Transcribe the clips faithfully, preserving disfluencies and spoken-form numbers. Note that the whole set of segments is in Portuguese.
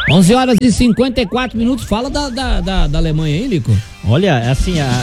onze horas e cinquenta e quatro minutos. Fala da, da, da, da Alemanha aí, Lico. Olha, assim, a,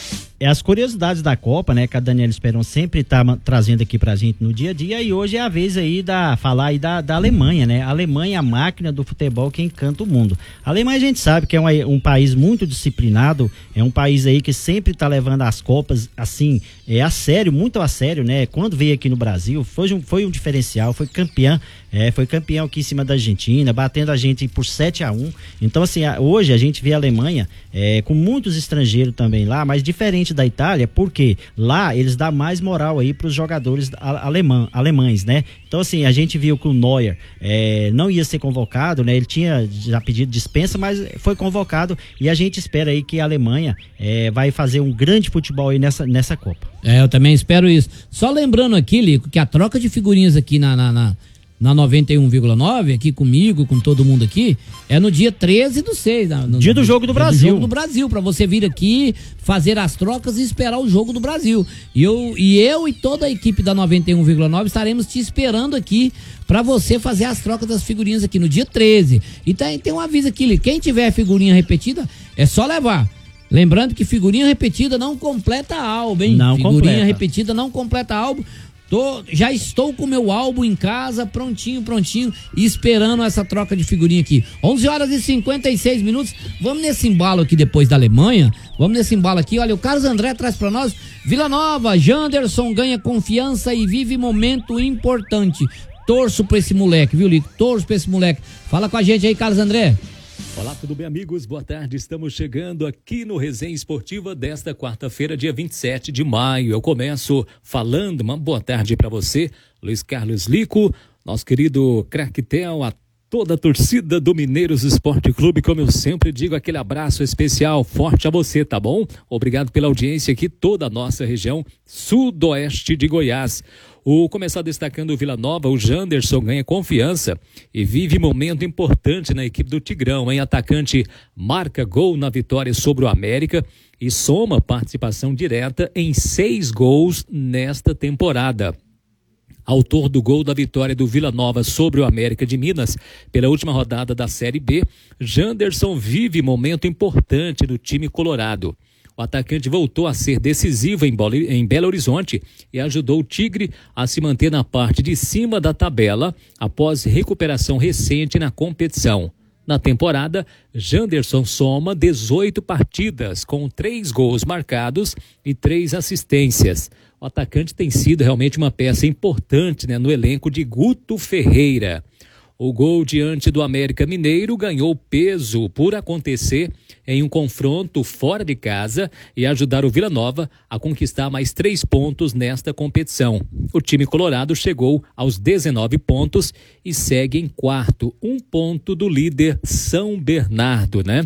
é as curiosidades da Copa, né, que a Daniela Esperon sempre tá trazendo aqui pra gente no dia a dia, e hoje é a vez aí da, falar aí da, da Alemanha, né, a Alemanha é a máquina do futebol que encanta o mundo. A Alemanha a gente sabe que é um, um país muito disciplinado, é um país aí que sempre tá levando as Copas, assim, é a sério, muito a sério, né, quando veio aqui no Brasil, foi um, foi um diferencial, foi campeão, é, foi campeão aqui em cima da Argentina, batendo a gente por sete a um, então assim, a, hoje a gente vê a Alemanha é, com muitos estrangeiros também lá, mas diferente da Itália, porque lá eles dão mais moral aí para os jogadores alemã, alemães, né? Então assim, a gente viu que o Neuer é, não ia ser convocado, né? Ele tinha já pedido dispensa, mas foi convocado, e a gente espera aí que a Alemanha é, vai fazer um grande futebol aí nessa, nessa Copa. É, eu também espero isso. Só lembrando aqui, Lico, que a troca de figurinhas aqui na, na, na... na noventa e um vírgula nove, aqui comigo, com todo mundo aqui, é no dia treze do seis. No, dia do jogo do Brasil. Do jogo do Brasil, pra você vir aqui, fazer as trocas e esperar o jogo do Brasil. E eu e, eu, e toda a equipe da noventa e um vírgula nove estaremos te esperando aqui pra você fazer as trocas das figurinhas aqui no dia treze. E tem, tem um aviso aqui, quem tiver figurinha repetida, é só levar. Lembrando que figurinha repetida não completa álbum, hein? Não figurinha completa. repetida não completa álbum. Tô, já estou com o meu álbum em casa, prontinho, prontinho, e esperando essa troca de figurinha aqui. onze horas e cinquenta e seis minutos. Vamos nesse embalo aqui depois da Alemanha. Vamos nesse embalo aqui. Olha, o Carlos André traz pra nós. Vila Nova, Janderson ganha confiança e vive momento importante. Torço pra esse moleque, viu, Lico? Torço pra esse moleque. Fala com a gente aí, Carlos André. Olá, tudo bem, amigos? Boa tarde. Estamos chegando aqui no Resenha Esportiva desta quarta-feira, dia vinte e sete de maio. Eu começo falando uma boa tarde para você, Luiz Carlos Lico, nosso querido Craquetel, a toda a torcida do Mineiros Esporte Clube. Como eu sempre digo, aquele abraço especial, forte a você, tá bom? Obrigado pela audiência aqui, toda a nossa região sudoeste de Goiás. O começar destacando o Vila Nova, o Janderson ganha confiança e vive momento importante na equipe do Tigrão, hein? Atacante marca gol na vitória sobre o América e soma participação direta em seis gols nesta temporada. Autor do gol da vitória do Vila Nova sobre o América de Minas pela última rodada da Série B, Janderson vive momento importante no time colorado. O atacante voltou a ser decisivo em, Bolo, em Belo Horizonte e ajudou o Tigre a se manter na parte de cima da tabela após recuperação recente na competição. Na temporada, Janderson soma dezoito partidas com três gols marcados e três assistências. O atacante tem sido realmente uma peça importante, né, no elenco de Guto Ferreira. O gol diante do América Mineiro ganhou peso por acontecer em um confronto fora de casa e ajudar o Vila Nova a conquistar mais três pontos nesta competição. O time colorado chegou aos dezenove pontos e segue em quarto, um ponto do líder São Bernardo, né?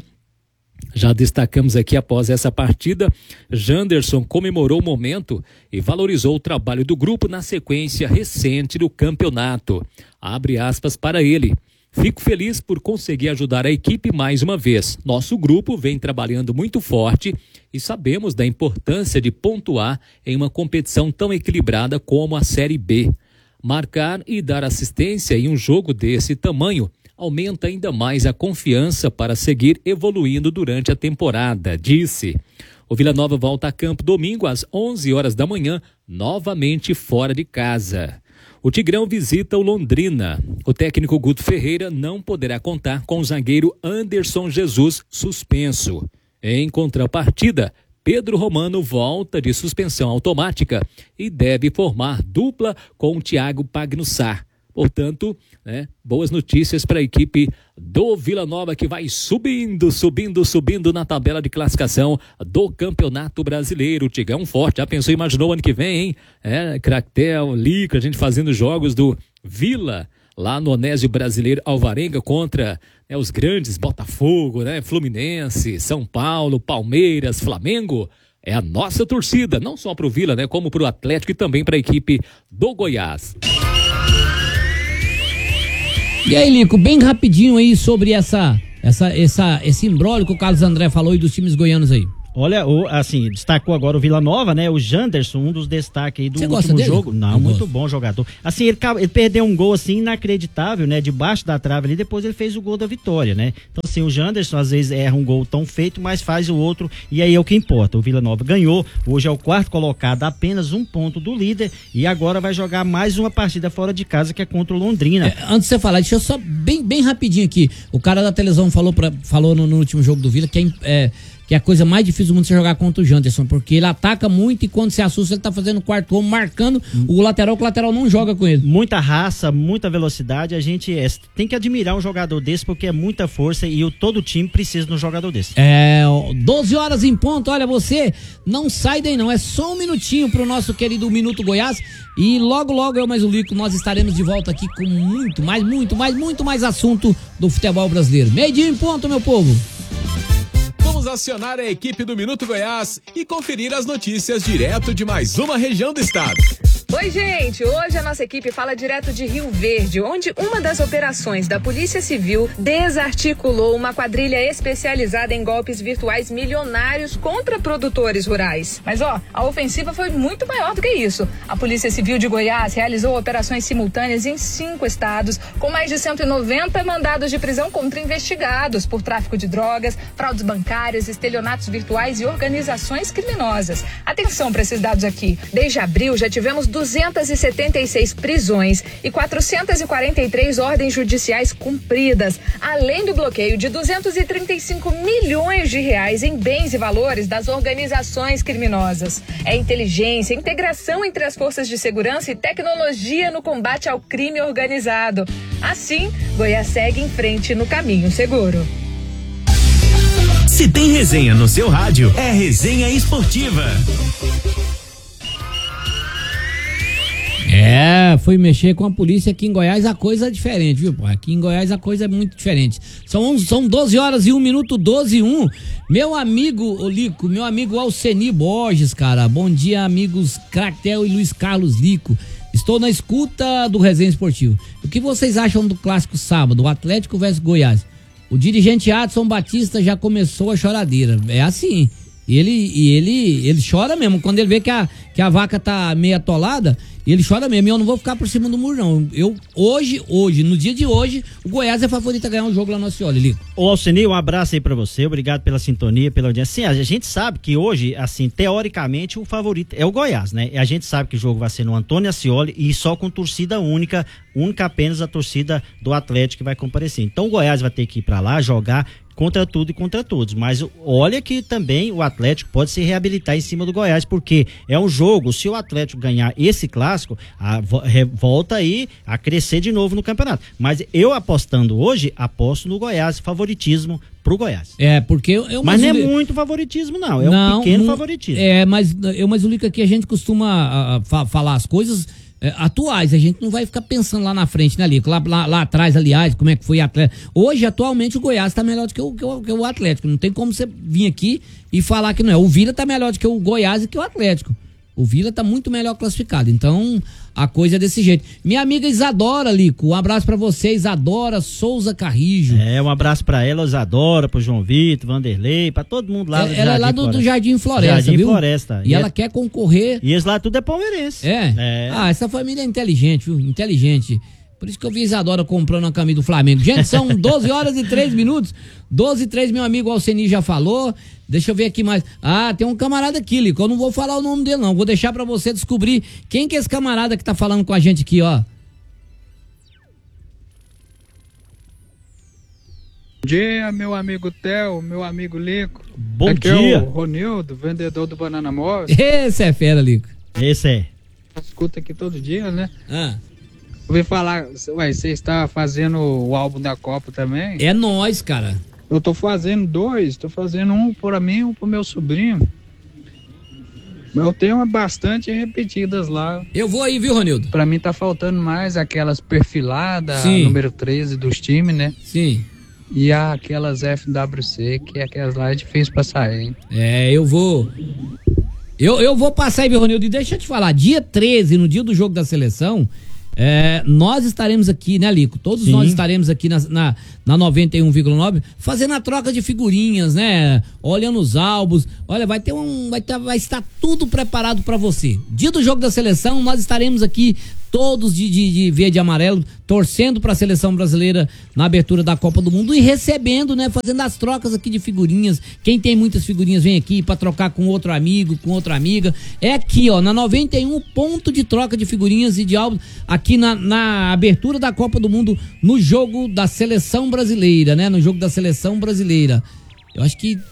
Já destacamos aqui após essa partida, Janderson comemorou o momento e valorizou o trabalho do grupo na sequência recente do campeonato. Abre aspas para ele. Fico feliz por conseguir ajudar a equipe mais uma vez. Nosso grupo vem trabalhando muito forte e sabemos da importância de pontuar em uma competição tão equilibrada como a Série B. Marcar e dar assistência em um jogo desse tamanho aumenta ainda mais a confiança para seguir evoluindo durante a temporada, disse. O Vila Nova volta a campo domingo às onze horas da manhã, novamente fora de casa. O Tigrão visita o Londrina. O técnico Guto Ferreira não poderá contar com o zagueiro Anderson Jesus suspenso. Em contrapartida, Pedro Romano volta de suspensão automática e deve formar dupla com o Thiago Pagnussá. Portanto, né, boas notícias para a equipe do Vila Nova, que vai subindo, subindo, subindo na tabela de classificação do Campeonato Brasileiro. Tigrão forte, já pensou, imaginou ano que vem, hein? É, Craquetel, Lica, a gente fazendo jogos do Vila lá no Onésio Brasileiro Alvarenga contra, né, os grandes Botafogo, né, Fluminense, São Paulo, Palmeiras, Flamengo. É a nossa torcida, não só para o Vila, né, como para o Atlético e também para a equipe do Goiás. E aí, Lico, bem rapidinho aí sobre essa, essa, essa, esse imbróglio que o Carlos André falou aí dos times goianos aí. Olha, o, assim, destacou agora o Vila Nova, né? O Janderson, um dos destaques aí do Você último gosta dele? jogo. Não, Eu muito gosto. bom jogador. Assim, ele, ele perdeu um gol, assim, inacreditável, né? Debaixo da trave ali, depois ele fez o gol da vitória, né? Então, assim, o Janderson às vezes erra um gol tão feito, mas faz o outro, e aí é o que importa. O Vila Nova ganhou, hoje é o quarto colocado, apenas um ponto do líder, e agora vai jogar mais uma partida fora de casa, que é contra o Londrina. É, antes de você falar, deixa eu só bem, bem rapidinho aqui. O cara da televisão falou, pra, falou no, no último jogo do Vila que é, é, que é a coisa mais difícil do mundo você jogar contra o Janderson, porque ele ataca muito e quando se assusta ele tá fazendo quarto homem, marcando hum. o lateral, que o lateral não joga com ele. Muita raça, muita velocidade, a gente é, tem que admirar um jogador desse, porque é muita força e o, todo time precisa de um jogador desse. É, doze horas em ponto, olha, você não sai daí não, é só um minutinho pro nosso querido Minuto Goiás e logo logo eu mais o Lico, nós estaremos de volta aqui com muito mais, muito mais, muito mais assunto do futebol brasileiro. Meio dia em ponto, meu povo. Vamos acionar a equipe do Minuto Goiás e conferir as notícias direto de mais uma região do estado. Oi, gente! Hoje a nossa equipe fala direto de Rio Verde, onde uma das operações da Polícia Civil desarticulou uma quadrilha especializada em golpes virtuais milionários contra produtores rurais. Mas, ó, a ofensiva foi muito maior do que isso. A Polícia Civil de Goiás realizou operações simultâneas em cinco estados, com mais de cento e noventa mandados de prisão contra investigados por tráfico de drogas, fraudes bancárias, estelionatos virtuais e organizações criminosas. Atenção para esses dados aqui. Desde abril já tivemos duzentas e setenta e seis prisões e quatrocentas e quarenta e três ordens judiciais cumpridas, além do bloqueio de duzentos e trinta e cinco milhões de reais em bens e valores das organizações criminosas. É inteligência, integração entre as forças de segurança e tecnologia no combate ao crime organizado. Assim, Goiás segue em frente no caminho seguro. Se tem resenha no seu rádio, é Resenha Esportiva. É, fui mexer com a polícia aqui em Goiás, a coisa é diferente, viu, pô? Aqui em Goiás a coisa é muito diferente. São, são doze horas e um minuto, doze e um. Meu amigo, ô Lico, meu amigo Alceni Borges, cara. Bom dia, amigos Cractel e Luiz Carlos Lico. Estou na escuta do Resenha Esportivo. O que vocês acham do clássico sábado, o Atlético versus Goiás? O dirigente Adson Batista já começou a choradeira. É assim. Ele, e ele, ele chora mesmo. Quando ele vê que a, que a vaca tá meio atolada, ele chora mesmo. E eu não vou ficar por cima do muro, não. Eu, hoje, hoje, no dia de hoje, o Goiás é favorito a ganhar um jogo lá no Osceola, Lico. Ô Alceni, um abraço aí pra você. Obrigado pela sintonia, pela audiência. Sim, a gente sabe que hoje, assim, teoricamente, o favorito é o Goiás, né? A gente sabe que o jogo vai ser no Antônio Ascioli e só com torcida única, única apenas a torcida do Atlético que vai comparecer. Então o Goiás vai ter que ir pra lá, jogar contra tudo e contra todos, mas olha que também o Atlético pode se reabilitar em cima do Goiás, porque é um jogo, se o Atlético ganhar esse clássico, a, volta aí a crescer de novo no campeonato, mas eu apostando hoje, aposto no Goiás, favoritismo pro Goiás. É, porque eu... eu mas não é li... muito favoritismo não, é não, um pequeno não, favoritismo. É, mas eu, mas o Lico aqui a gente costuma a, a, fa, falar as coisas É, atuais, a gente não vai ficar pensando lá na frente, né, Lico? Lá, lá, lá atrás, aliás, como é que foi o Atlético. Hoje, atualmente, o Goiás tá melhor do que o, que, o, que o Atlético. Não tem como você vir aqui e falar que não é. O Vila tá melhor do que o Goiás e que o Atlético. O Vila tá muito melhor classificado. Então, a coisa é desse jeito. Minha amiga Isadora, Lico, um abraço pra você, Isadora Souza Carrijo. É, um abraço pra ela, Isadora, pro João Vitor, Vanderlei, pra todo mundo lá. É, ela é lá do, do Jardim Floresta, Jardim viu? Floresta. E, e ela é... quer concorrer. E eles lá tudo é palmeirense. É? é? Ah, essa família é inteligente, viu? Inteligente. Por isso que eu vi Isadora comprando a camisa do Flamengo. Gente, são doze horas e três minutos. doze e três, meu amigo Alceni já falou. Deixa eu ver aqui mais. Ah, tem um camarada aqui, Lico. Eu não vou falar o nome dele, não. Vou deixar pra você descobrir quem que é esse camarada que tá falando com a gente aqui, ó. Bom dia, meu amigo Theo, meu amigo Lico. Bom aqui dia. É o Ronildo, vendedor do Banana Móvel. Esse é fera, Lico. Esse é. Escuta aqui todo dia, né? Ah. Ouvi falar, ué, você está fazendo o álbum da Copa também? É nóis, cara. Eu tô fazendo dois, tô fazendo um para mim e um pro meu sobrinho. Eu tenho bastante repetidas lá. Eu vou aí, viu, Ronildo? Pra mim tá faltando mais aquelas perfiladas, Sim. número treze dos times, né? Sim. E aquelas F W C, que é aquelas lá é difícil pra sair, hein? É, eu vou... Eu, eu vou passar aí, viu, Ronildo? E deixa eu te falar, dia treze, no dia do jogo da seleção, É, nós estaremos aqui, né, Lico? Todos Sim. nós estaremos aqui na, na, na noventa e um vírgula nove fazendo a troca de figurinhas, né? Olhando os álbuns. Olha, vai ter um. Vai, ter, vai estar tudo preparado para você. Dia do jogo da seleção, nós estaremos aqui todos de, de, de verde e amarelo, torcendo para a seleção brasileira na abertura da Copa do Mundo e recebendo, né? Fazendo as trocas aqui de figurinhas. Quem tem muitas figurinhas vem aqui para trocar com outro amigo, com outra amiga. É aqui, ó, na noventa e um, ponto de troca de figurinhas e de álbuns, aqui na, na abertura da Copa do Mundo, no jogo da seleção brasileira, né? No jogo da seleção brasileira. Eu acho que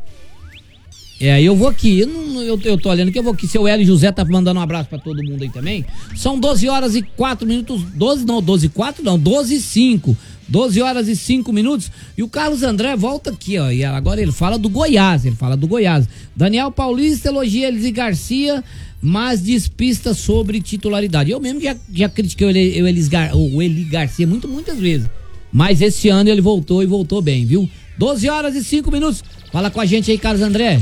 É, eu vou aqui, eu, não, eu, eu tô olhando aqui, eu vou aqui, seu Hélio José tá mandando um abraço pra todo mundo aí também. São doze horas e quatro minutos, doze não, doze e quatro não, doze e cinco. doze horas e cinco minutos. E o Carlos André volta aqui, ó, e agora ele fala do Goiás, ele fala do Goiás. Daniel Paulista elogia Elis Garcia, mas despista sobre titularidade. Eu mesmo já, já critiquei o, Eli, o, Elis Gar, o Eli Garcia muito, muitas vezes. Mas esse ano ele voltou e voltou bem, viu? doze horas e cinco minutos. Fala com a gente aí, Carlos André.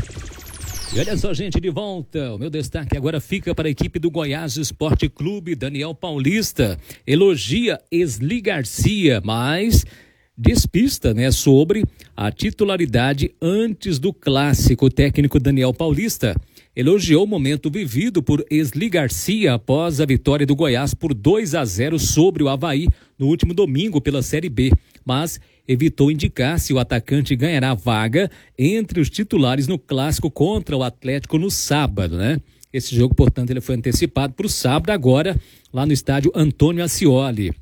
E olha só, gente, de volta. O meu destaque agora fica para a equipe do Goiás Esporte Clube. Daniel Paulista elogia Esli Garcia, mas despista, né, sobre a titularidade antes do clássico. O técnico Daniel Paulista elogiou o momento vivido por Esli Garcia após a vitória do Goiás por dois a zero sobre o Avaí no último domingo pela Série B, mas evitou indicar se o atacante ganhará vaga entre os titulares no clássico contra o Atlético no sábado, né? Esse jogo, portanto, ele foi antecipado para o sábado agora, lá no estádio Antônio Ascioli.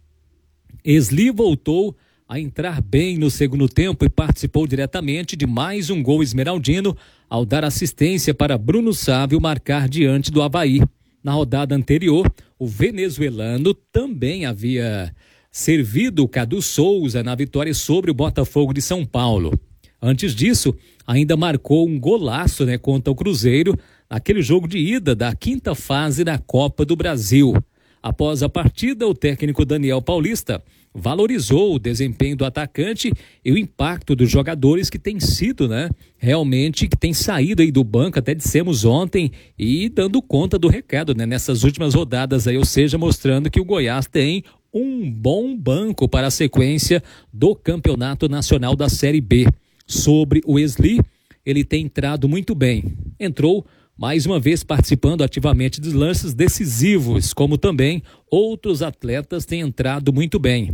Esli voltou a entrar bem no segundo tempo e participou diretamente de mais um gol esmeraldino ao dar assistência para Bruno Sávio marcar diante do Avaí. Na rodada anterior, o venezuelano também havia servido o Cadu Souza na vitória sobre o Botafogo de São Paulo. Antes disso, ainda marcou um golaço, né, contra o Cruzeiro, naquele jogo de ida da quinta fase da Copa do Brasil. Após a partida, o técnico Daniel Paulista valorizou o desempenho do atacante e o impacto dos jogadores que têm sido, né, realmente, que têm saído aí do banco, até dissemos ontem, e dando conta do recado, né, nessas últimas rodadas aí, ou seja, mostrando que o Goiás tem um bom banco para a sequência do Campeonato Nacional da Série B. Sobre o Esli, ele tem entrado muito bem. Entrou mais uma vez participando ativamente dos lances decisivos, como também outros atletas têm entrado muito bem.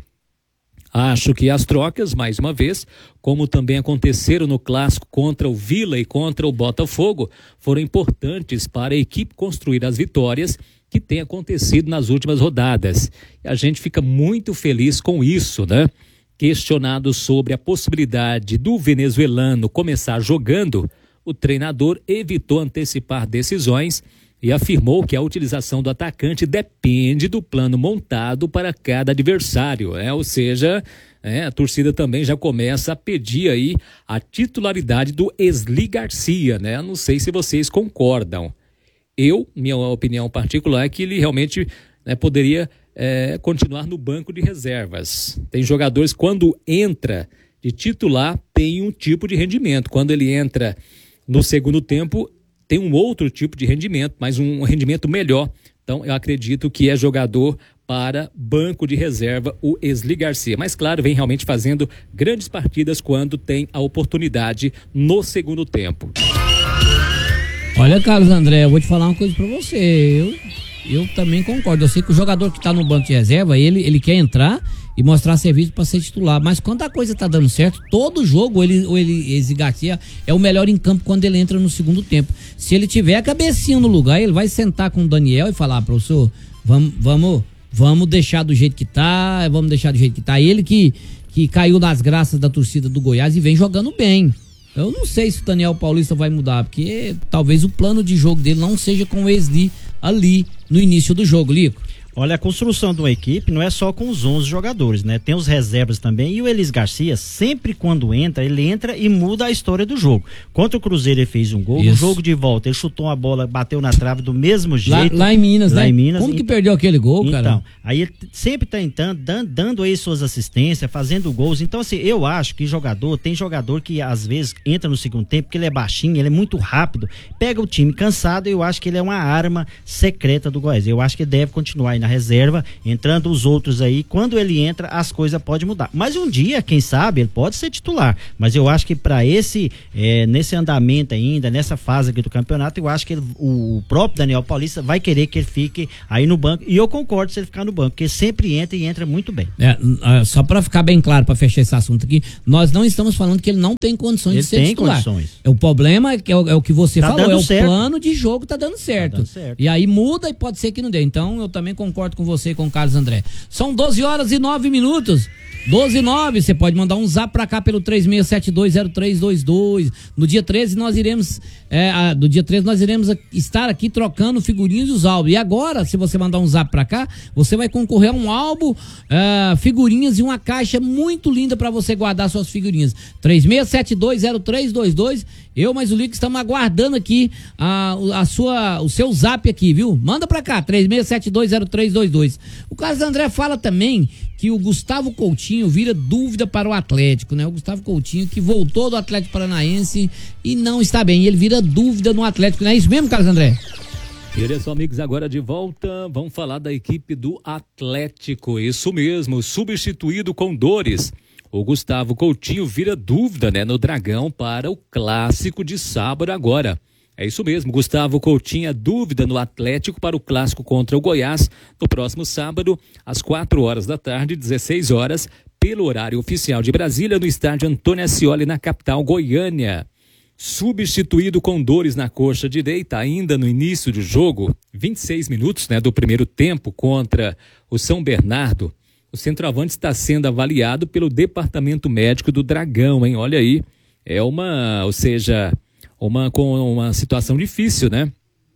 Acho que as trocas, mais uma vez, como também aconteceram no clássico contra o Vila e contra o Botafogo, foram importantes para a equipe construir as vitórias que tem acontecido nas últimas rodadas. E a gente fica muito feliz com isso, né? Questionado sobre a possibilidade do venezuelano começar jogando, o treinador evitou antecipar decisões e afirmou que a utilização do atacante depende do plano montado para cada adversário, né? Ou seja, é, a torcida também já começa a pedir aí a titularidade do Esli Garcia, né? Não sei se vocês concordam. Eu, minha opinião particular é que ele realmente, né, poderia é, continuar no banco de reservas. Tem jogadores, quando entra de titular, tem um tipo de rendimento. Quando ele entra no segundo tempo, tem um outro tipo de rendimento, mas um rendimento melhor. Então, eu acredito que é jogador para banco de reserva, o Esli Garcia. Mas, claro, vem realmente fazendo grandes partidas quando tem a oportunidade no segundo tempo. Olha, Carlos André, eu vou te falar uma coisa pra você, eu, eu também concordo, eu sei que o jogador que tá no banco de reserva, ele, ele quer entrar e mostrar serviço pra ser titular, mas quando a coisa tá dando certo, todo jogo, ele, ele, esse Garcia é o melhor em campo quando ele entra no segundo tempo. Se ele tiver a cabecinha no lugar, ele vai sentar com o Daniel e falar, professor, vamos, vamos, vamos deixar do jeito que tá, vamos deixar do jeito que tá. Ele que, que caiu nas graças da torcida do Goiás e vem jogando bem. Eu não sei se o Daniel Paulista vai mudar, porque talvez o plano de jogo dele não seja com o Esli ali no início do jogo, Lico. Olha, a construção de uma equipe não é só com os onze jogadores, né? Tem os reservas também, e o Elis Garcia, sempre quando entra, ele entra e muda a história do jogo. Contra o Cruzeiro ele fez um gol, Isso. No jogo de volta ele chutou uma bola, bateu na trave do mesmo jeito. Lá, lá em Minas, lá né? Em Minas, Como então, que perdeu aquele gol, então, cara? Então, aí ele sempre tá entrando, dando, dando aí suas assistências, fazendo gols. Então, assim, eu acho que jogador, tem jogador que às vezes entra no segundo tempo, porque ele é baixinho, ele é muito rápido, pega o time cansado, e eu acho que ele é uma arma secreta do Goiás. Eu acho que ele deve continuar aí na na reserva, entrando os outros aí, quando ele entra, as coisas podem mudar. Mas um dia, quem sabe, ele pode ser titular, mas eu acho que para esse, é, nesse andamento ainda, nessa fase aqui do campeonato, eu acho que ele, o próprio Daniel Paulista vai querer que ele fique aí no banco, e eu concordo se ele ficar no banco, porque sempre entra e entra muito bem. É, só para ficar bem claro, para fechar esse assunto aqui, nós não estamos falando que ele não tem condições ele de ser tem titular. Condições. O problema é, que é, o, é o que você tá falou, é o certo. plano de jogo tá dando certo. Tá dando certo. E aí muda e pode ser que não dê. Então eu também concordo com você e com o Carlos André. São doze horas e nove minutos. doze e nove, você pode mandar um zap pra cá pelo três seis sete dois zero três dois dois. No dia treze nós iremos, é, a, do dia treze nós iremos estar aqui trocando figurinhas dos álbuns. E agora, se você mandar um zap pra cá, você vai concorrer a um álbum, é, figurinhas e uma caixa muito linda pra você guardar suas figurinhas. três seis sete dois zero três dois dois. Eu mais o Lico estamos aguardando aqui a, a sua, o seu zap aqui, viu? Manda pra cá, três seis sete dois zero três dois dois. O Carlos André fala também que o Gustavo Coutinho vira dúvida para o Atlético, né? O Gustavo Coutinho que voltou do Atlético Paranaense e não está bem, ele vira dúvida no Atlético, não é isso mesmo, Carlos André? E olha só, amigos, agora de volta, vamos falar da equipe do Atlético, isso mesmo, substituído com dores. O Gustavo Coutinho vira dúvida, né, no Dragão para o clássico de sábado agora. É isso mesmo, Gustavo Coutinho é dúvida no Atlético para o clássico contra o Goiás no próximo sábado, às quatro horas da tarde, dezesseis horas, pelo horário oficial de Brasília, no estádio Antônio Ascioli, na capital Goiânia. Substituído com dores na coxa direita, ainda no início do jogo, vinte e seis minutos, né, do primeiro tempo contra o São Bernardo. O centroavante está sendo avaliado pelo departamento médico do Dragão, hein? Olha aí, é uma, ou seja, uma, com uma situação difícil, né?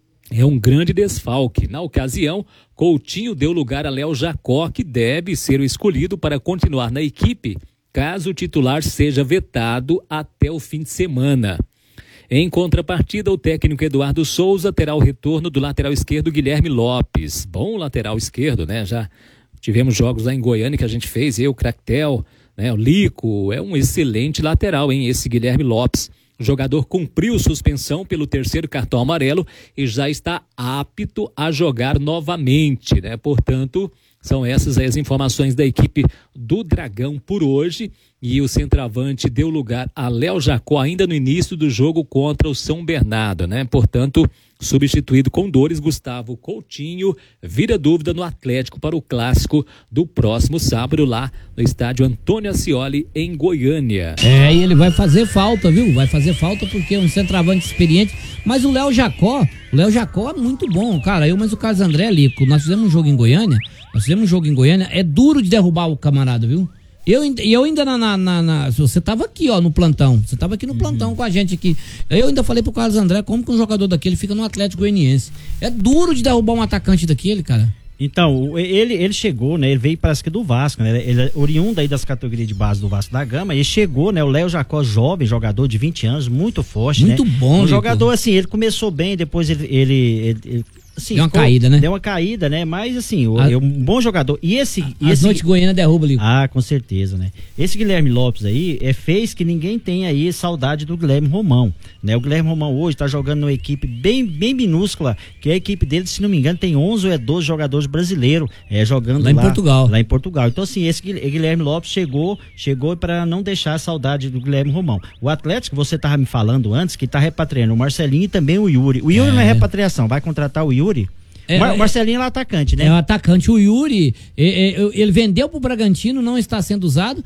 É um grande desfalque. Na ocasião, Coutinho deu lugar a Léo Jacó, que deve ser o escolhido para continuar na equipe, caso o titular seja vetado até o fim de semana. Em contrapartida, o técnico Eduardo Souza terá o retorno do lateral esquerdo Guilherme Lopes. Bom lateral esquerdo, né? Já tivemos jogos lá em Goiânia que a gente fez, eu, o Cractel, né, o Lico, é um excelente lateral, hein, esse Guilherme Lopes. O jogador cumpriu suspensão pelo terceiro cartão amarelo e já está apto a jogar novamente, né? Portanto, são essas as informações da equipe do Dragão por hoje. E o centroavante deu lugar a Léo Jacó ainda no início do jogo contra o São Bernardo, né? Portanto, substituído com dores, Gustavo Coutinho vira dúvida no Atlético para o clássico do próximo sábado lá no estádio Antônio Ascioli, em Goiânia. É, e ele vai fazer falta, viu? Vai fazer falta porque é um centroavante experiente, mas o Léo Jacó, o Léo Jacó é muito bom, cara. Eu, mas o Carlos André Lico, nós fizemos um jogo em Goiânia, nós fizemos um jogo em Goiânia, é duro de derrubar o camarada, viu? Eu, eu ainda na, na, na, na você tava aqui, ó, no plantão, você tava aqui no plantão uhum. com a gente aqui, eu ainda falei pro Carlos André como que um jogador daquele fica no Atlético Goianiense. É duro de derrubar um atacante daquele, cara. Então, ele, ele chegou, né, ele veio parece que do Vasco, né, ele é oriundo aí das categorias de base do Vasco da Gama, ele chegou, né, o Léo Jacó, jovem, jogador de vinte anos, muito forte, muito né. bom, um Lico. Jogador assim, ele começou bem, depois ele, ele, ele, ele assim, deu uma ficou, caída, né? Deu uma caída, né, mas assim, o, a, é um bom jogador, e esse... A, e esse... As noites Goiânia derruba, Lico. Ah, com certeza, né. Esse Guilherme Lopes aí, é, fez que ninguém tenha aí saudade do Guilherme Romão, né, o Guilherme Romão hoje tá jogando numa equipe bem, bem minúscula, que a equipe dele, se não me engano, tem onze ou é doze jogadores brasileiros, é, jogando lá, lá em Portugal. Lá em Portugal. Então, assim, esse Guilherme Lopes chegou, chegou para não deixar a saudade do Guilherme Romão. O Atlético, você tava me falando antes, que tá repatriando o Marcelinho e também o Yuri. O Yuri é. não é repatriação, vai contratar o Yuri? É, Mar Marcelinho é o atacante, né? É o atacante. O Yuri, ele vendeu pro Bragantino, não está sendo usado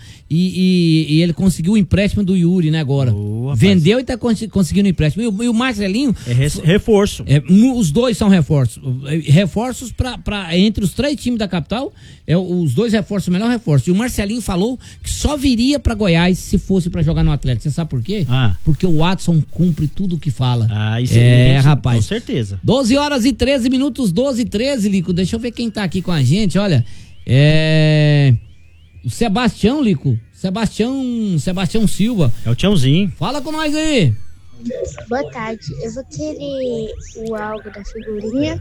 e, e, e ele conseguiu o empréstimo do Yuri, né, agora. Oh, vendeu e está conseguindo o empréstimo. E o, e o Marcelinho... É reforço. É, os dois são reforços. Reforços pra, pra, entre os três times da capital, é, os dois reforços, o melhor reforço. E o Marcelinho falou que só viria para Goiás se fosse para jogar no Atlético. Você sabe por quê? Ah. Porque o Watson cumpre tudo o que fala. Ah, isso é, é, rapaz. Com certeza. doze horas e treze minutos, doze e treze, Lico. Deixa eu ver quem tá aqui com a gente, olha. É... O Sebastião, Lico. Sebastião, Sebastião Silva. É o Tiãozinho. Fala com nós aí. Boa tarde. Eu vou querer o álbum da figurinha.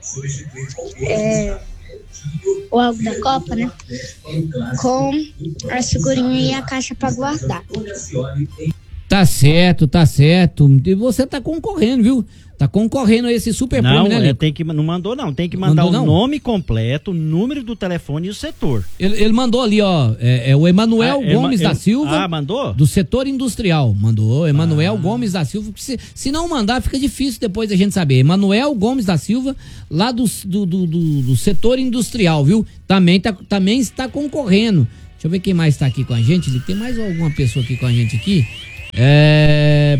É... O álbum da Copa, né? Com a figurinha e a caixa pra guardar. Tá certo, tá certo. E você tá concorrendo, viu? Tá concorrendo a esse super não, prêmio, né, é, tem que Não mandou, não. Tem que mandar mandou, o não? nome completo, o número do telefone e o setor. Ele, ele mandou ali, ó. É, é o Emanuel ah, Gomes Ema, da Silva. Ah, mandou? Do setor industrial. Mandou. Emanuel ah. Gomes da Silva. Se, se não mandar, fica difícil depois a gente saber. Emanuel Gomes da Silva, lá do, do, do, do, do setor industrial, viu? Também, tá, também está concorrendo. Deixa eu ver quem mais tá aqui com a gente. Tem mais alguma pessoa aqui com a gente aqui? É.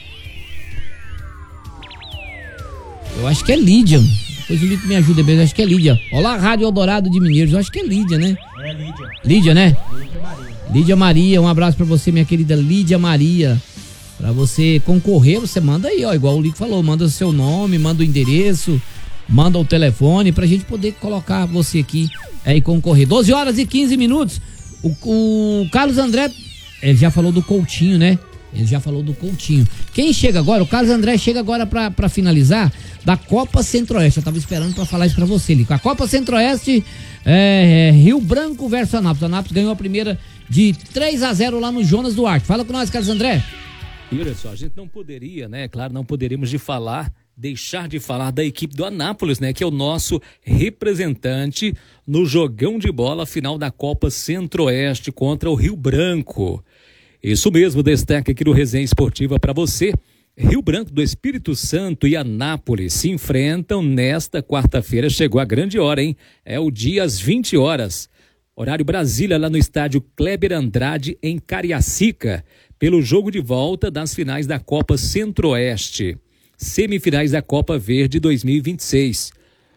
Eu acho que é Lídia. Depois o Lito me ajuda, eu acho que é Lídia. Olá, Rádio Eldorado de Mineiros. Eu acho que é Lídia, né? É Lídia. Lídia, né? Lídia Maria. Lídia Maria, um abraço pra você, minha querida Lídia Maria. Pra você concorrer, você manda aí, ó. Igual o Lito falou, manda o seu nome, manda o endereço, manda o telefone pra gente poder colocar você aqui é, e concorrer. doze horas e quinze minutos. O, o Carlos André, ele já falou do Coutinho, né? Ele já falou do Coutinho. Quem chega agora? O Carlos André chega agora pra, pra finalizar da Copa Centro-Oeste. Eu tava esperando pra falar isso pra você, Lico. A Copa Centro-Oeste, é, é, Rio Branco versus Anápolis. Anápolis ganhou a primeira de três a zero lá no Jonas Duarte. Fala com nós, Carlos André. E olha só, a gente não poderia, né? Claro, não poderíamos de falar, deixar de falar da equipe do Anápolis, né? Que é o nosso representante no jogão de bola final da Copa Centro-Oeste contra o Rio Branco. Isso mesmo, destaque aqui no Resenha Esportiva para você. Rio Branco do Espírito Santo e Anápolis se enfrentam nesta quarta-feira. Chegou a grande hora, hein? É o dia às vinte horas. Horário Brasília, lá no estádio Kleber Andrade, em Cariacica, pelo jogo de volta das finais da Copa Centro-Oeste. Semifinais da Copa Verde dois mil e vinte e seis.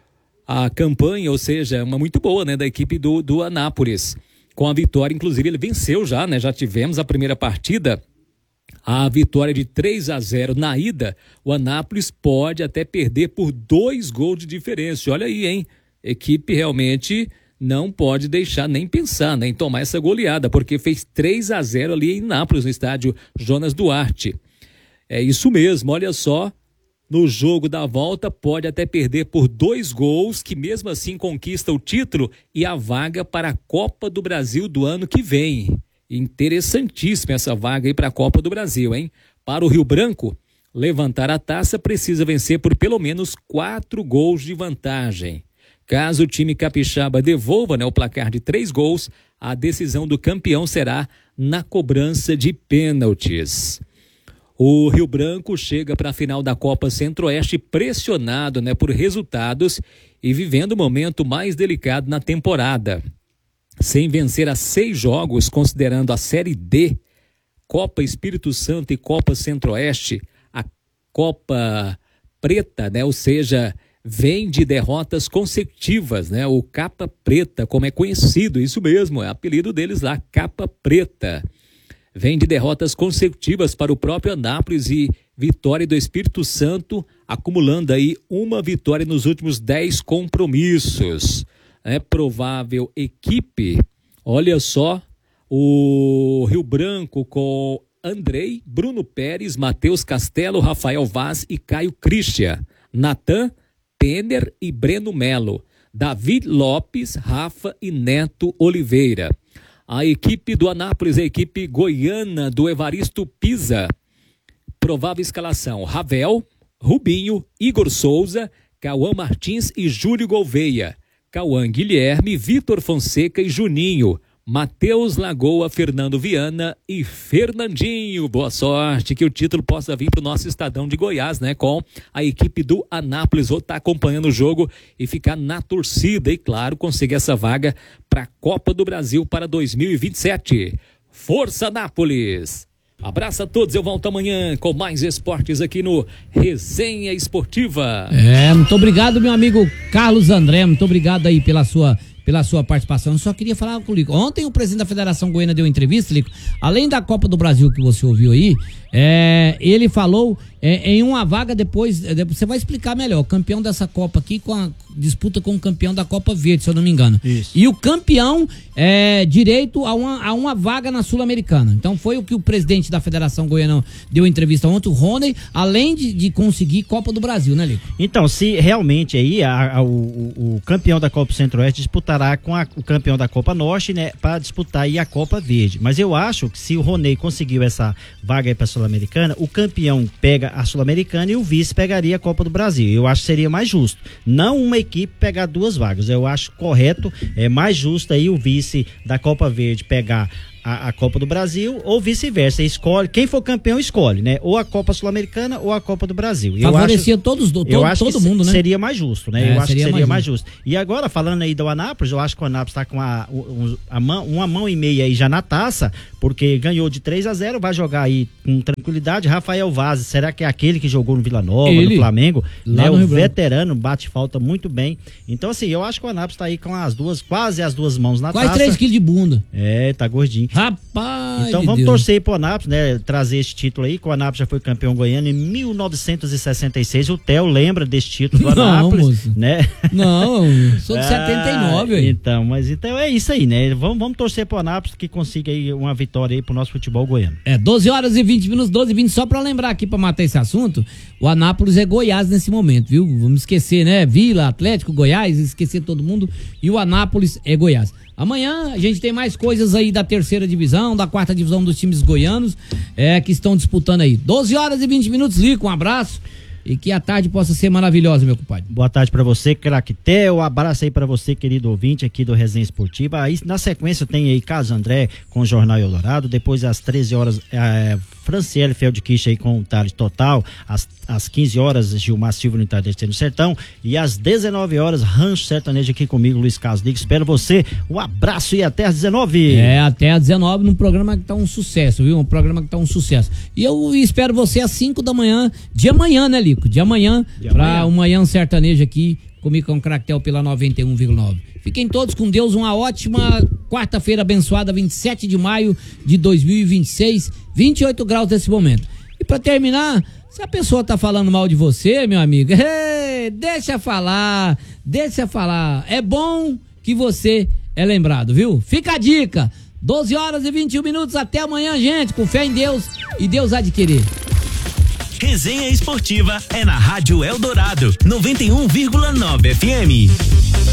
A campanha, ou seja, é uma muito boa, né, da equipe do, do Anápolis. Com a vitória, inclusive, ele venceu já, né? Já tivemos a primeira partida. A vitória de três a zero na ida. O Anápolis pode até perder por dois gols de diferença. Olha aí, hein? Equipe realmente não pode deixar nem pensar, nem tomar essa goleada, porque fez três a zero ali em Anápolis, no estádio Jonas Duarte. É isso mesmo, olha só. No jogo da volta, pode até perder por dois gols, que mesmo assim conquista o título e a vaga para a Copa do Brasil do ano que vem. Interessantíssima essa vaga aí para a Copa do Brasil, hein? Para o Rio Branco, levantar a taça precisa vencer por pelo menos quatro gols de vantagem. Caso o time capixaba devolva, né, o placar de três gols, a decisão do campeão será na cobrança de pênaltis. O Rio Branco chega para a final da Copa Centro-Oeste pressionado, né, por resultados e vivendo o momento mais delicado na temporada. Sem vencer a seis jogos, considerando a Série D, Copa Espírito Santo e Copa Centro-Oeste, a Copa Preta, né, ou seja, vem de derrotas consecutivas, né, o Capa Preta, como é conhecido, isso mesmo, é apelido deles lá, Capa Preta. Vem de derrotas consecutivas para o próprio Anápolis e vitória do Espírito Santo, acumulando aí uma vitória nos últimos dez compromissos. É provável equipe, olha só, o Rio Branco com Andrei, Bruno Pérez, Matheus Castelo, Rafael Vaz e Caio Christian, Natan, Penner e Breno Melo, David Lopes, Rafa e Neto Oliveira. A equipe do Anápolis, a equipe goiana do Evaristo Pisa. Provável escalação: Ravel, Rubinho, Igor Souza, Cauã Martins e Júlio Gouveia. Cauã Guilherme, Vitor Fonseca e Juninho. Matheus Lagoa, Fernando Viana e Fernandinho. Boa sorte, que o título possa vir para o nosso Estadão de Goiás, né? Com a equipe do Anápolis. Vou estar acompanhando o jogo e ficar na torcida e, claro, conseguir essa vaga para a Copa do Brasil para dois mil e vinte e sete. Força, Anápolis! Abraço a todos, eu volto amanhã com mais esportes aqui no Resenha Esportiva. É, muito obrigado, meu amigo Carlos André, muito obrigado aí pela sua... pela sua participação. Eu só queria falar com o Lico. Ontem o presidente da Federação Goiana deu uma entrevista, Lico, além da Copa do Brasil que você ouviu aí, é, ele falou é, em uma vaga depois, depois, você vai explicar melhor, o campeão dessa Copa aqui com a disputa com o campeão da Copa Verde, se eu não me engano. Isso. E o campeão é, direito a uma, a uma vaga na Sul-Americana. Então foi o que o presidente da Federação Goiana deu entrevista ontem, o Rony, além de, de conseguir Copa do Brasil, né, Lico? Então, se realmente aí a, a, o, o campeão da Copa Centro-Oeste disputar estará com a, o campeão da Copa Norte, né, para disputar aí a Copa Verde. Mas eu acho que se o Roney conseguiu essa vaga aí para a Sul-Americana, o campeão pega a Sul-Americana e o vice pegaria a Copa do Brasil. Eu acho que seria mais justo. Não uma equipe pegar duas vagas. Eu acho correto, é mais justo aí o vice da Copa Verde pegar A, a Copa do Brasil, ou vice-versa. Escolhe, quem for campeão escolhe, né? Ou a Copa Sul-Americana ou a Copa do Brasil. Eu Favorecia acho, todos, do, eu todo, acho todo que mundo, né? Seria mais justo, né? É, eu acho seria que seria mais mais justo. E agora, falando aí do Anápolis, eu acho que o Anápolis está com a, um, a mão, uma mão e meia aí já na taça, porque ganhou de três a zero, vai jogar aí com tranquilidade. Rafael Vaz, será que é aquele que jogou no Vila Nova, Ele, no Flamengo? Né? O veterano, bate falta muito bem. Então, assim, eu acho que o Anápolis está aí com as duas, quase as duas mãos na Quase taça. três quilos de bunda. É, tá gordinho. Rapaz! Então vamos Deus. torcer pro Anápolis, né? Trazer esse título aí, que o Anápolis já foi campeão goiano em mil novecentos e sessenta e seis. O Theo lembra desse título do Anápolis, não, né? Não, sou de setenta e nove, aí. Então, mas então é isso aí, né? Vamos, vamos torcer pro Anápolis que consiga aí uma vitória aí pro nosso futebol goiano. É, doze horas e vinte minutos, doze e vinte, só pra lembrar aqui, pra matar esse assunto, o Anápolis é Goiás nesse momento, viu? Vamos esquecer, né? Vila, Atlético, Goiás, esquecer todo mundo, e o Anápolis é Goiás. Amanhã a gente tem mais coisas aí da terceira divisão, da quarta divisão dos times goianos, é, que estão disputando aí. doze horas e vinte minutos, Lico, um abraço. E que a tarde possa ser maravilhosa, meu compadre. Boa tarde pra você, craque Theo. Um abraço aí pra você, querido ouvinte aqui do Resenha Esportiva. Aí na sequência tem aí Carlos André com o Jornal Eldorado. Depois às treze horas, é, Franciele Feldkirch aí com o Tarde Total. Às, às quinze horas, Gilmar Silva no Entardecer no Sertão. E às dezenove horas, Rancho Sertanejo aqui comigo, Luiz Carlos Ligo. Espero você. Um abraço e até às dezenove. É, até às dezenove, num programa que tá um sucesso, viu? Um programa que tá um sucesso. E eu espero você às cinco da manhã, de amanhã, né, Lico? De amanhã, de pra amanhã. um Manhã Sertanejo aqui, comigo com o Cractel pela noventa e um vírgula nove. Fiquem todos com Deus, uma ótima quarta-feira abençoada, vinte e sete de maio de dois mil e vinte e seis, vinte e oito graus nesse momento. E pra terminar, se a pessoa tá falando mal de você, meu amigo, hey, deixa falar, deixa falar. É bom que você é lembrado, viu? Fica a dica. doze horas e vinte e um minutos, até amanhã, gente, com fé em Deus e Deus há de querer. Resenha Esportiva é na Rádio Eldorado, noventa e um vírgula nove F M.